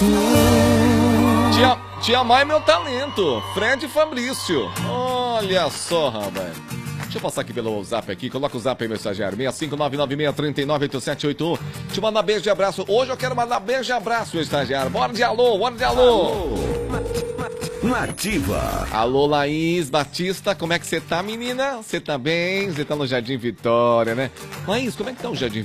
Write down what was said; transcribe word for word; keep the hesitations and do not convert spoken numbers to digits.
Tia, tia Mai, meu talento. Fred Fabrício. Olha só, rapaz. Deixa eu passar aqui pelo zap aqui. Coloca o zap aí, meu estagiário. seis cinco nove nove seis três nove oito sete oito um. Te mandar beijo e abraço. Hoje eu quero mandar beijo e abraço, meu estagiário. Bora de alô, bora de alô. alô. Nativa. Alô, Laís Batista. Como é que você tá, menina? Você tá bem? Você tá no Jardim Vitória, né? Laís, como é que tá o Jardim